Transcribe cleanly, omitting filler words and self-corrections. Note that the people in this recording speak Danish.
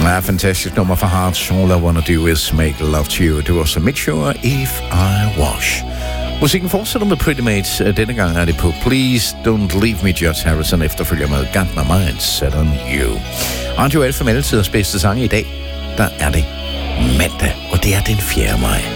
Ja, fantastisk nummer fra Hearts. All I Wanna Do Is Make Love To You. Det var så Mitchell, If I Was. Musikken fortsætter med Pretty Mates. Denne gang er det på Please Don't Leave Me, George Harrison. Efterfølger med Got My Mind Set On You. Radio Alfa med altiders bedste sange i dag. Der er det mandag, og det er den 4. maj.